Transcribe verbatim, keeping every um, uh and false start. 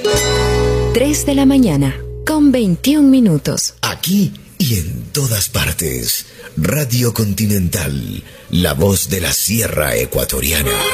tres de la mañana, con veintiún minutos. Aquí y en todas partes. Radio Continental, la voz de la Sierra Ecuatoriana.